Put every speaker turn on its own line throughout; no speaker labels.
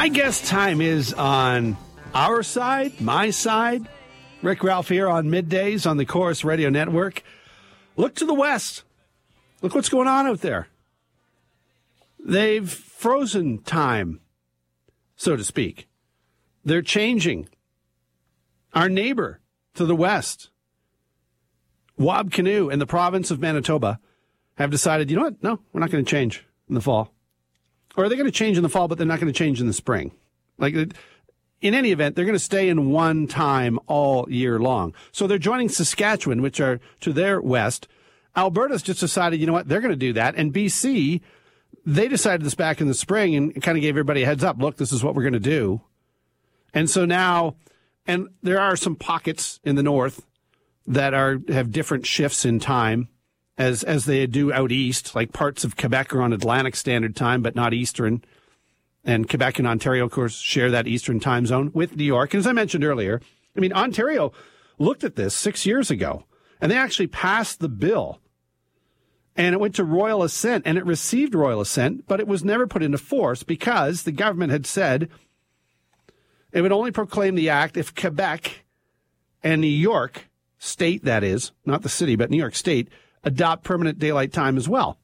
I guess time is on our side, my side. Rick Ralph here on Middays on the Chorus Radio Network. Look to the west. Look what's going on out there. They've frozen time, so to speak. They're changing. Our neighbor to the west, Wabkanu in the province of Manitoba, have decided, you know what? No, we're not going to change in the fall. Or are they going to change in the fall, but they're not going to change in the spring? Like, in any event, they're going to stay in one time all year long. So they're joining Saskatchewan, which are to their west. Alberta's just decided, you know what, they're going to do that. And BC, they decided this back in the spring and kind of gave everybody a heads up. Look, this is what we're going to do. And so now, and there are some pockets in the north that have different shifts in time as they do out east, like parts of Quebec are on Atlantic Standard Time, but not Eastern. And Quebec and Ontario, of course, share that Eastern time zone with New York. And as I mentioned earlier, I mean, Ontario looked at this 6 years ago, and they actually passed the bill. And it went to royal assent, and it received royal assent, but it was never put into force because the government had said it would only proclaim the act if Quebec and New York State, that is, not the city, but New York State, adopt permanent daylight time as well.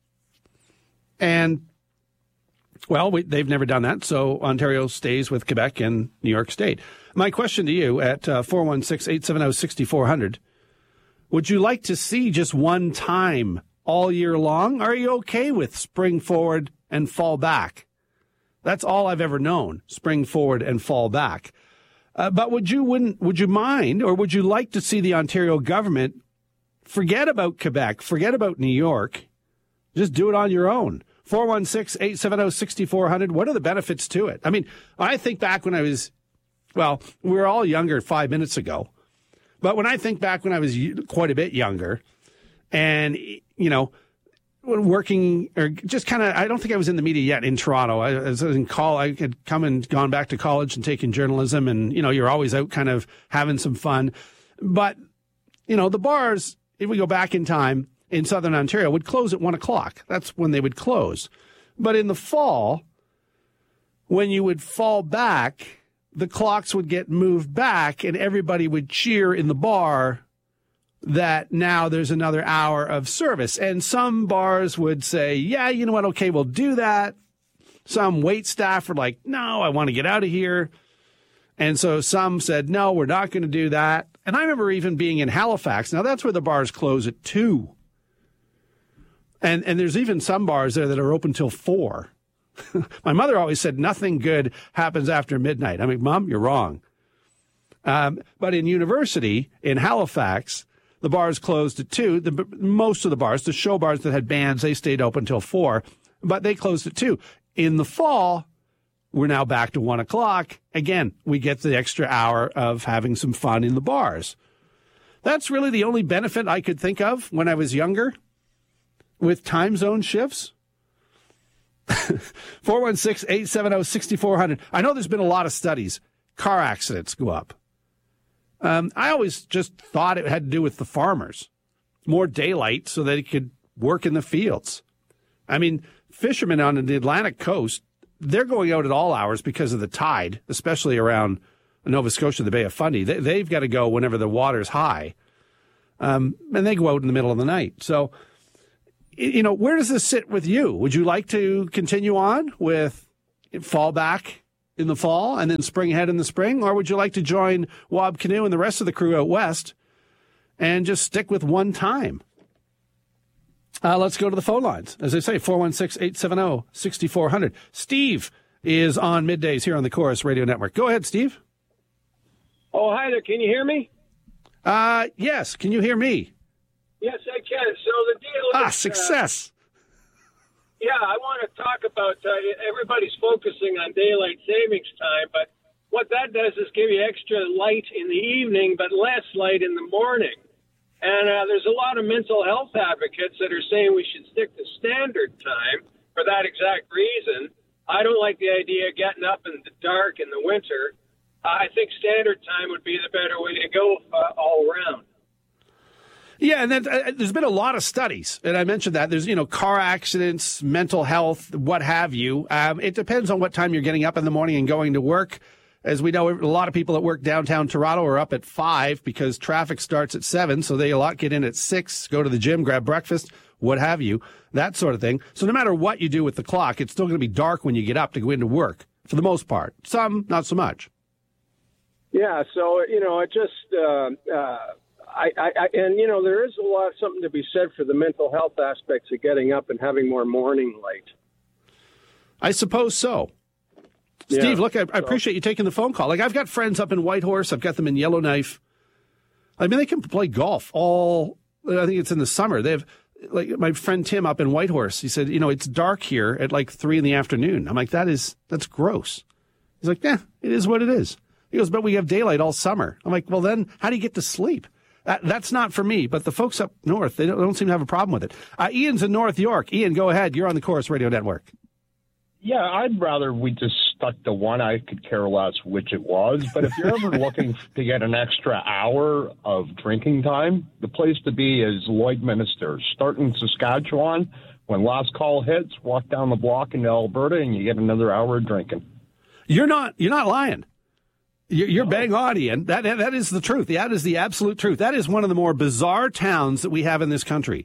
And, well, they've never done that, so Ontario stays with Quebec and New York State. My question to you at 416-870-6400, would you like to see just one time all year long? Are you okay with spring forward and fall back? That's all I've ever known, spring forward and fall back. But would you mind, or would you like to see the Ontario government forget about Quebec, forget about New York, just do it on your own? 416-870-6400. What are the benefits to it? I mean, I think back when I was, well, we were all younger 5 minutes ago. But when I think back when I was quite a bit younger and, you know, working or just kind of, I don't think I was in the media yet in Toronto. I was in I had come and gone back to college and taken journalism, and, you know, you're always out kind of having some fun. But, you know, the bars, if we go back in time, in southern Ontario, would close at 1 o'clock. That's when they would close. But in the fall, when you would fall back, the clocks would get moved back and everybody would cheer in the bar that now there's another hour of service. And some bars would say, yeah, you know what? Okay, we'll do that. Some wait staff were like, no, I want to get out of here. And so some said, no, we're not going to do that. And I remember even being in Halifax. Now that's where the bars close at 2. And there's even some bars there that are open till 4. My mother always said nothing good happens after midnight. I mean, Mom, you're wrong. But in University, in Halifax, the bars closed at 2. Most of the bars, the show bars that had bands, they stayed open till 4, but they closed at 2. In the fall, we're now back to 1 o'clock. Again, we get the extra hour of having some fun in the bars. That's really the only benefit I could think of when I was younger with time zone shifts. 416-870-6400. I know there's been a lot of studies. Car accidents go up. I always just thought it had to do with the farmers. More daylight so they could work in the fields. I mean, fishermen on the Atlantic coast, they're going out at all hours because of the tide, especially around Nova Scotia, the Bay of Fundy. They've got to go whenever the water's high. And they go out in the middle of the night. So, you know, where does this sit with you? Would you like to continue on with fall back in the fall and then spring ahead in the spring? Or would you like to join Wabkanu and the rest of the crew out west and just stick with one time? Let's go to the phone lines. As I say, 416-870-6400. Steve is on Middays here on the Chorus Radio Network. Go ahead, Steve.
Oh, hi there. Can you hear me?
Yes. Can you hear me?
Yes, I can. So the deal is...
success.
Yeah, I want to talk about, everybody's focusing on daylight savings time, but what that does is give you extra light in the evening, but less light in the morning. And there's a lot of mental health advocates that are saying we should stick to standard time for that exact reason. I don't like the idea of getting up in the dark in the winter. I think standard time would be the better way to go all around.
Yeah, and then there's been a lot of studies, and I mentioned that. There's, car accidents, mental health, what have you. It depends on what time you're getting up in the morning and going to work. As we know, a lot of people that work downtown Toronto are up at 5 because traffic starts at 7, so they a lot get in at 6, go to the gym, grab breakfast, what have you, that sort of thing. So no matter what you do with the clock, it's still going to be dark when you get up to go into work, for the most part. Some, not so much.
Yeah, so, it just... there is something to be said for the mental health aspects of getting up and having more morning light.
I suppose so.
Yeah,
Steve, look, I appreciate you taking the phone call. Like, I've got friends up in Whitehorse. I've got them in Yellowknife. I mean, they can play golf I think it's in the summer. They have, like, my friend Tim up in Whitehorse. He said, it's dark here at like 3 p.m. I'm like, that's gross. He's like, yeah, it is what it is. He goes, but we have daylight all summer. I'm like, well, then how do you get to sleep? That's not for me, but the folks up north, they don't seem to have a problem with it. Ian's in North York. Ian, go ahead. You're on the Chorus Radio Network.
Yeah, I'd rather we just stuck to one. I could care less which it was. But if you're ever looking to get an extra hour of drinking time, the place to be is Lloydminster. Start in Saskatchewan. When last call hits, walk down the block into Alberta, and you get another hour of drinking.
You're not lying. You're bang on, Ian. That is the truth. That is the absolute truth. That is one of the more bizarre towns that we have in this country.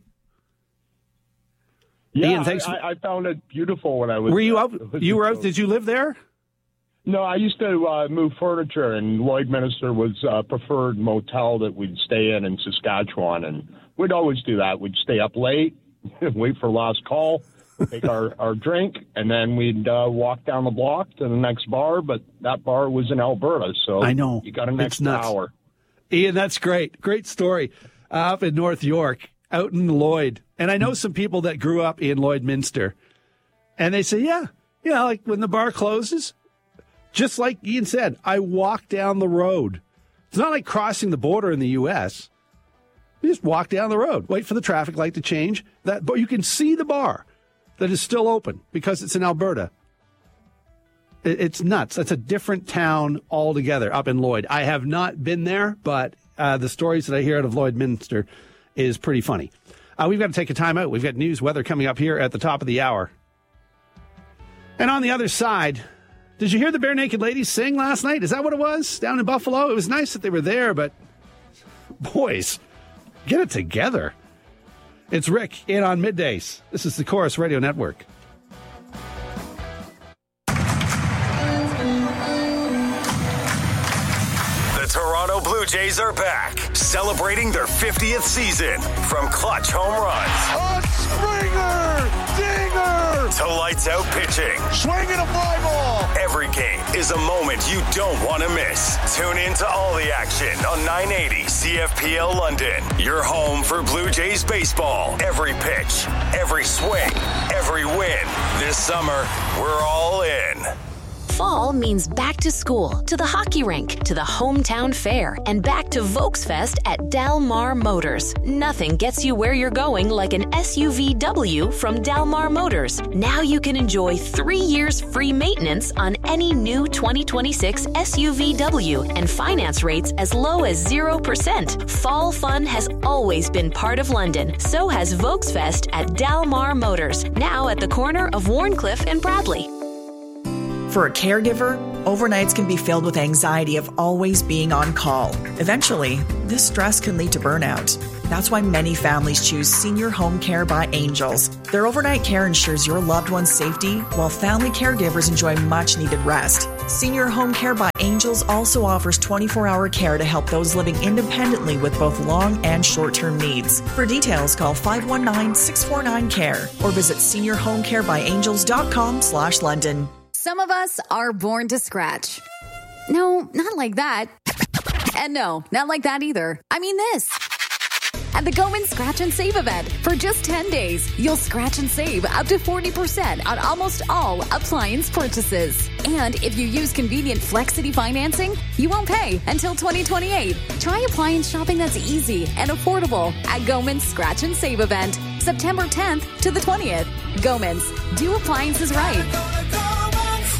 Yeah,
Ian, thanks.
I found it beautiful when I was.
Were you out? You were out? Did you live there?
No, I used to move furniture, and Lloydminster was a preferred motel that we'd stay in Saskatchewan, and we'd always do that. We'd stay up late, wait for last call, take our drink, and then we'd walk down the block to the next bar, but that bar was in Alberta, so
I know.
You got an extra hour.
Ian, that's great. Great story. Up in North York, out in Lloyd. And I know some people that grew up in Lloydminster, and they say, yeah, like when the bar closes, just like Ian said, I walk down the road. It's not like crossing the border in the U.S. You just walk down the road, wait for the traffic light to change, but you can see the bar that is still open because it's in Alberta. It's nuts. That's a different town altogether up in Lloyd. I have not been there, but the stories that I hear out of Lloydminster is pretty funny. We've got to take a time out. We've got news, weather coming up here at the top of the hour. And on the other side, did you hear the Bare Naked Ladies sing last night? Is that what it was down in Buffalo? It was nice that they were there, but boys, get it together. It's Rick in on Middays. This is the Chorus Radio Network.
The Toronto Blue Jays are back, celebrating their 50th season. From clutch home runs,
Springer, dinger,
to lights out pitching.
Swinging a fly ball.
Every game is a moment you don't want to miss. Tune in to all the action on 980 CFPL London. Your home for Blue Jays baseball. Every pitch, every swing, every win. This summer, we're all in.
Fall means back to school, to the hockey rink, to the hometown fair, and back to Volksfest at Del Mar Motors. Nothing gets you where you're going like an SUVW from Del Mar Motors. Now you can enjoy 3 years free maintenance on any new 2026 SUVW and finance rates as low as 0%. Fall fun has always been part of London. So has Volksfest at Del Mar Motors, now at the corner of Warncliffe and Bradley.
For a caregiver, overnights can be filled with anxiety of always being on call. Eventually, this stress can lead to burnout. That's why many families choose Senior Home Care by Angels. Their overnight care ensures your loved one's safety, while family caregivers enjoy much-needed rest. Senior Home Care by Angels also offers 24-hour care to help those living independently with both long and short-term needs. For details, call 519-649-CARE or visit seniorhomecarebyangels.com/London.
Some of us are born to scratch. No, not like that. And no, not like that either. I mean this. At the Goman Scratch and Save event, for just 10 days, you'll scratch and save up to 40% on almost all appliance purchases. And if you use convenient Flexity financing, you won't pay until 2028. Try appliance shopping that's easy and affordable at Goman's Scratch and Save event, September 10th to the 20th. Goman's, do appliances right.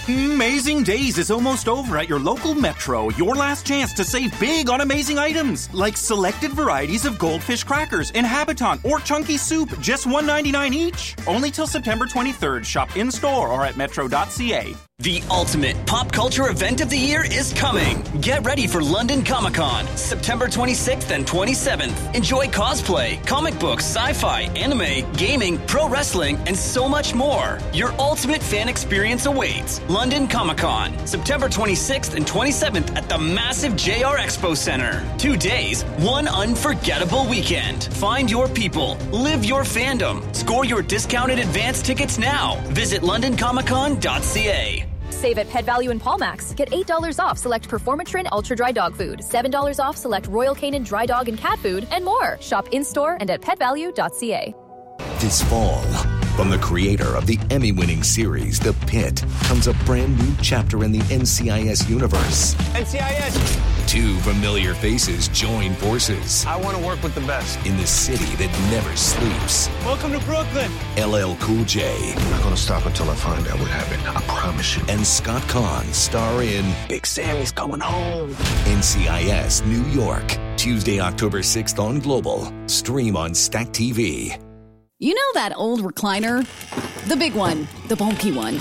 Amazing Days is almost over at your local Metro. Your last chance to save big on amazing items, like selected varieties of Goldfish crackers in Habitant or Chunky Soup, just $1.99 each. Only till September 23rd. Shop in-store or at metro.ca.
The ultimate pop culture event of the year is coming. Get ready for London Comic Con, September 26th and 27th. Enjoy cosplay, comic books, sci-fi, anime, gaming, pro wrestling, and so much more. Your ultimate fan experience awaits. London Comic Con, September 26th and 27th at the massive JR Expo Center. 2 days, one unforgettable weekend. Find your people, live your fandom. Score your discounted advance tickets now. Visit londoncomiccon.ca.
Save at Pet Value and Paulmax. Get $8 off select Performatrin Ultra Dry Dog Food, $7 off select Royal Canin Dry Dog and Cat Food, and more. Shop in-store and at petvalue.ca.
This fall, from the creator of the Emmy-winning series The Pit, comes a brand new chapter in the NCIS universe.
NCIS!
2 familiar faces join forces.
I want to work with the best.
In the city that never sleeps.
Welcome to Brooklyn.
LL Cool J.
I'm not going to stop until I find out what happened. I promise you.
And Scott Conn star in
Big Sammy's Coming Home.
NCIS New York. Tuesday, October 6th on Global. Stream on Stack TV.
You know that old recliner? The big one. The bulky one.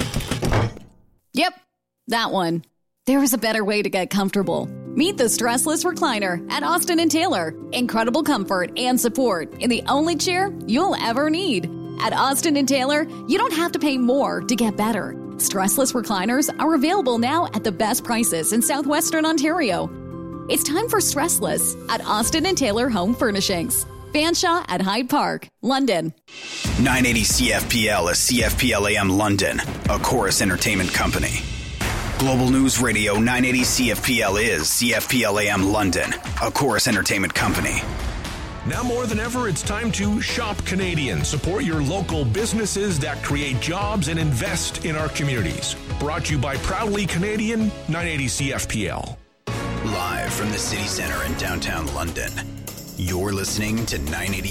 Yep, that one. There is a better way to get comfortable. Meet the Stressless Recliner at Austin & Taylor. Incredible comfort and support in the only chair you'll ever need. At Austin & Taylor, you don't have to pay more to get better. Stressless recliners are available now at the best prices in southwestern Ontario. It's time for Stressless at Austin & Taylor Home Furnishings. Fanshawe at Hyde Park, London.
980 CFPL is CFPL AM London, a Chorus Entertainment company. Global News Radio 980 CFPL is CFPL AM London, a Chorus Entertainment company.
Now more than ever, it's time to shop Canadian. Support your local businesses that create jobs and invest in our communities. Brought to you by Proudly Canadian, 980 CFPL.
Live from the City Centre in downtown London, you're listening to 980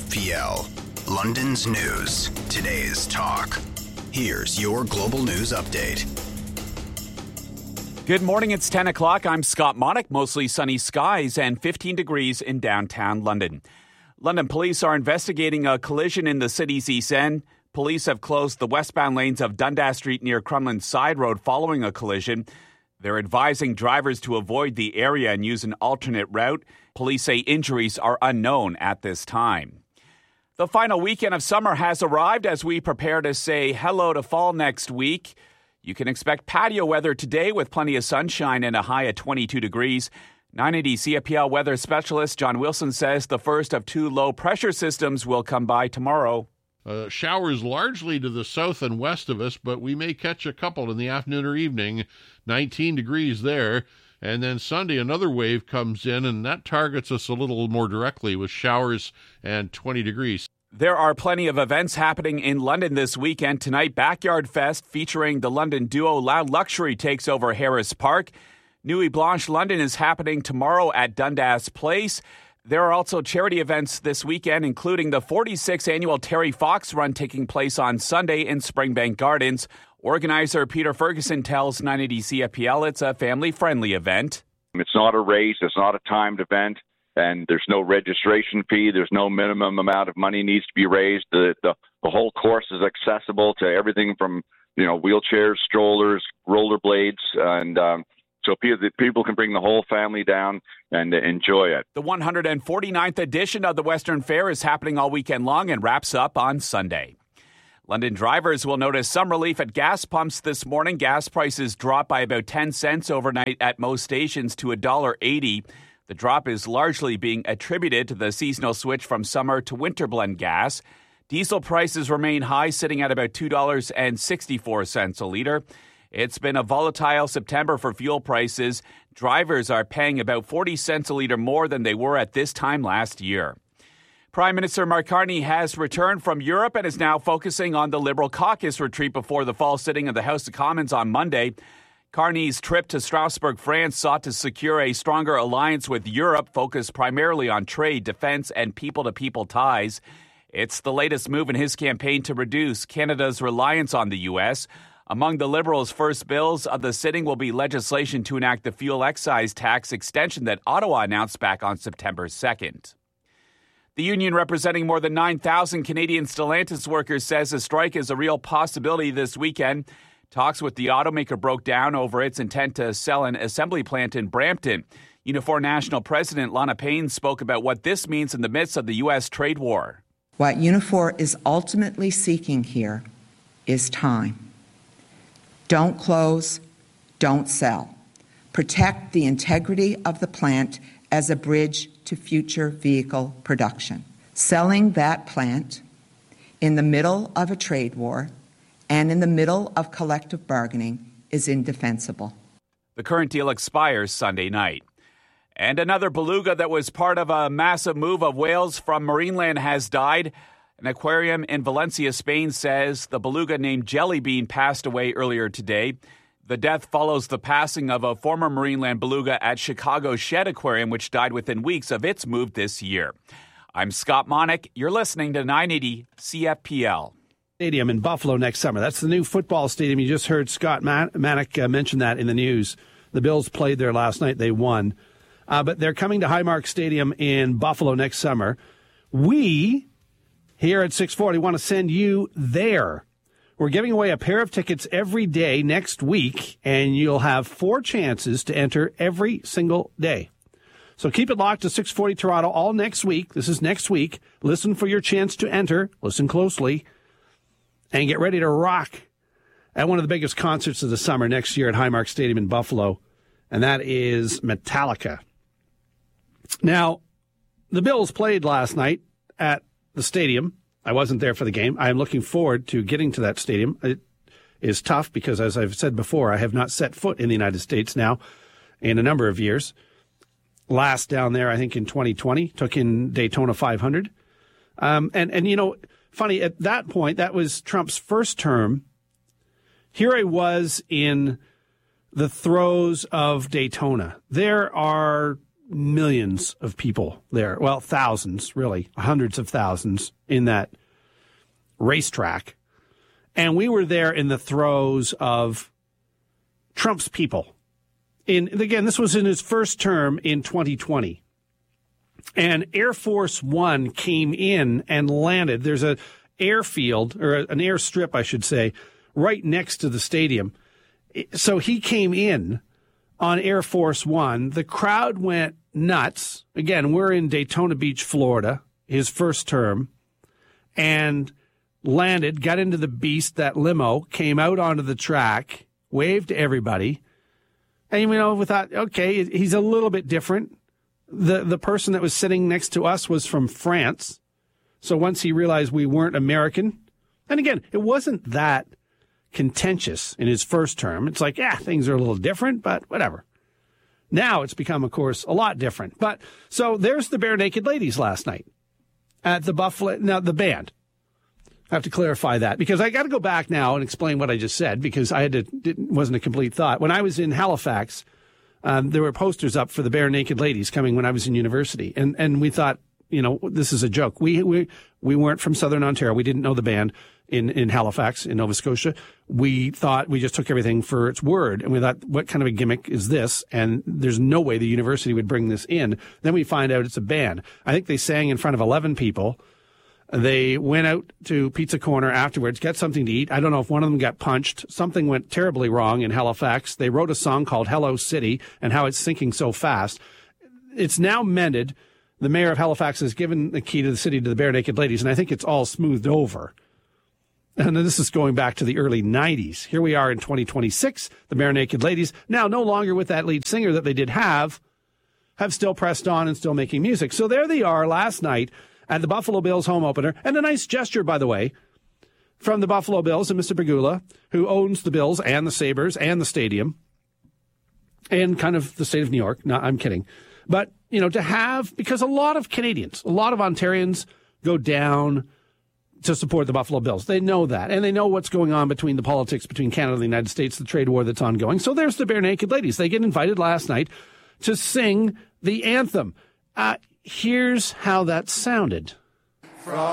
CFPL, London's news, today's talk. Here's your Global News Update.
Good morning, it's 10 o'clock. I'm Scott Monick. Mostly sunny skies and 15 degrees in downtown London. London police are investigating a collision in the city's East End. Police have closed the westbound lanes of Dundas Street near Crumlin Side Road following a collision. They're advising drivers to avoid the area and use an alternate route. Police say injuries are unknown at this time. The final weekend of summer has arrived as we prepare to say hello to fall next week. You can expect patio weather today with plenty of sunshine and a high of 22 degrees. 980 CFPL weather specialist John Wilson says the first of 2 low-pressure systems will come by tomorrow.
Showers largely to the south and west of us, but we may catch a couple in the afternoon or evening. 19 degrees there. And then Sunday, another wave comes in, and that targets us a little more directly with showers and 20 degrees.
There are plenty of events happening in London this weekend. Tonight, Backyard Fest featuring the London duo Loud Luxury takes over Harris Park. Nuit Blanche London is happening tomorrow at Dundas Place. There are also charity events this weekend, including the 46th annual Terry Fox Run taking place on Sunday in Springbank Gardens. Organizer Peter Ferguson tells 980 CFPL it's a family-friendly event.
It's not a race. It's not a timed event. And there's no registration fee. There's no minimum amount of money needs to be raised. The whole course is accessible to everything from, wheelchairs, strollers, rollerblades, and so people can bring the whole family down and enjoy it.
The 149th edition of the Western Fair is happening all weekend long and wraps up on Sunday. London drivers will notice some relief at gas pumps this morning. Gas prices dropped by about 10 cents overnight at most stations to $1.80. The drop is largely being attributed to the seasonal switch from summer to winter blend gas. Diesel prices remain high, sitting at about $2.64 a liter. It's been a volatile September for fuel prices. Drivers are paying about 40 cents a liter more than they were at this time last year. Prime Minister Mark Carney has returned from Europe and is now focusing on the Liberal caucus retreat before the fall sitting of the House of Commons on Monday. Carney's trip to Strasbourg, France, sought to secure a stronger alliance with Europe, focused primarily on trade, defense, and people-to-people ties. It's the latest move in his campaign to reduce Canada's reliance on the U.S. Among the Liberals' first bills of the sitting will be legislation to enact the fuel excise tax extension that Ottawa announced back on September 2nd. The union representing more than 9,000 Canadian Stellantis workers says a strike is a real possibility this weekend. Talks with the automaker broke down over its intent to sell an assembly plant in Brampton. Unifor National President Lana Payne spoke about what this means in the midst of the U.S. trade war.
What Unifor is ultimately seeking here is time. Don't close, don't sell. Protect the integrity of the plant as a bridge to future vehicle production. Selling that plant in the middle of a trade war and in the middle of collective bargaining is indefensible.
The current deal expires Sunday night. And another beluga that was part of a massive move of whales from Marineland has died. An aquarium in Valencia, Spain says the beluga named Jellybean passed away earlier today. The death follows the passing of a former Marineland beluga at Chicago's Shed Aquarium, which died within weeks of its move this year. I'm Scott Monick. You're listening to 980 CFPL.
Stadium in Buffalo next summer. That's the new football stadium. You just heard Scott Monick mention that in the news. The Bills played there last night. They won. But they're coming to Highmark Stadium in Buffalo next summer. We, here at 640, want to send you there. We're giving away a pair of tickets every day next week, and you'll have 4 chances to enter every single day. So keep it locked to 640 Toronto all next week. This is next week. Listen for your chance to enter. Listen closely. And get ready to rock at one of the biggest concerts of the summer next year at Highmark Stadium in Buffalo, and that is Metallica. Now, the Bills played last night at the stadium. I wasn't there for the game. I am looking forward to getting to that stadium. It is tough because, as I've said before, I have not set foot in the United States now in a number of years. Last down there, I think in 2020, took in Daytona 500. And you know, funny, at that point, that was Trump's first term. Here I was in the throes of Daytona. There are millions of people there. Well, thousands, really, hundreds of thousands in that racetrack. And we were there in the throes of Trump's people. Again, this was in his first term in 2020. And Air Force One came in and landed. There's an airfield, or an airstrip, I should say, right next to the stadium. So he came in on Air Force One. The crowd went nuts. Again, we're in Daytona Beach, Florida, his first term, and landed, got into the beast, that limo, came out onto the track, waved to everybody. And, you know, we thought, okay, he's a little bit different. The person that was sitting next to us was from France. So once he realized we weren't American, and again, it wasn't that contentious in his first term. It's like, yeah, things are a little different, but whatever. Now it's become, of course, a lot different. But so there's the Bare Naked Ladies last night at the Buffalo. Now, the band. I have to clarify that because I got to go back now and explain what I just said because it wasn't a complete thought. When I was in Halifax, there were posters up for the Bare Naked Ladies coming when I was in university. And we thought, you know, this is a joke. We weren't from Southern Ontario. We didn't know the band in Halifax, in Nova Scotia. We thought we just took everything for its word. And we thought, what kind of a gimmick is this? And there's no way the university would bring this in. Then we find out it's a band. I think they sang in front of 11 people. They went out to Pizza Corner afterwards, got something to eat. I don't know if one of them got punched. Something went terribly wrong in Halifax. They wrote a song called Hello City and how it's sinking so fast. It's now mended. The mayor of Halifax has given the key to the city to the Bare Naked Ladies, and I think it's all smoothed over. And this is going back to the early 90s. Here we are in 2026, the Bare Naked Ladies, now no longer with that lead singer that they did have still pressed on and still making music. So there they are last night at the Buffalo Bills home opener. And a nice gesture, by the way, from the Buffalo Bills and Mr. Pegula, who owns the Bills and the Sabres and the stadium and kind of the state of New York. No, I'm kidding. But, you know, to have, because a lot of Canadians, a lot of Ontarians go down to support the Buffalo Bills. They know that. And they know what's going on between the politics between Canada and the United States, the trade war that's ongoing. So there's the Bare Naked Ladies. They get invited last night to sing the anthem. Here's how that sounded.